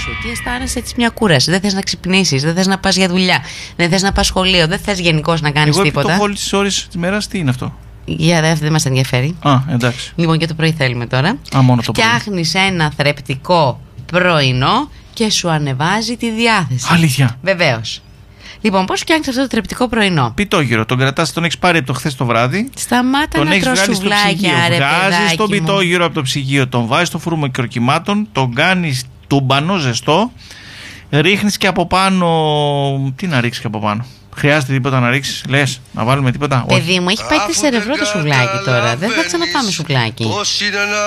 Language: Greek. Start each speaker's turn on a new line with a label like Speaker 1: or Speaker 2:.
Speaker 1: σου και αισθάνεσαι έτσι μια κούραση. Δεν θες να ξυπνήσεις, δεν θες να πας για δουλειά, δεν θες να πας σχολείο, δεν θες γενικώς να κάνεις τίποτα.
Speaker 2: Εγώ όλες τις ώρες της μέρας τι είναι αυτό?
Speaker 1: Για δεν μας ενδιαφέρει.
Speaker 2: Εντάξει.
Speaker 1: Λοιπόν, και το πρωί θέλουμε τώρα.
Speaker 2: Μόνο το πρωί.
Speaker 1: Φτιάχνεις ένα θρεπτικό πρωινό και σου ανεβάζει τη διάθεση.
Speaker 2: Αλήθεια?
Speaker 1: Βεβαίως. Λοιπόν, πώς φτιάχνεις αυτό το θρεπτικό πρωινό?
Speaker 2: Πιτόγυρο. Τον κρατάς, τον έχεις πάρει από το χθες το βράδυ.
Speaker 1: Σταμάτα να τρως σουβλάκια, ρε παιδάκι.
Speaker 2: Βγάζεις τον πιτόγυρο από το ψυγείο, τον βάζεις στο φούρνο μικροκυμάτων, τον κάνεις τουμπανό ζεστό, ρίχνεις και από πάνω. Τι να ρίξεις και από πάνω? Χρειάζεται τίποτα να ρίξεις? Λες, να βάλουμε τίποτα?
Speaker 1: Παιδί μου, έχει πάει 4 ευρώ το σουβλάκι τώρα. Δεν θα ξαναπάμε σουβλάκι.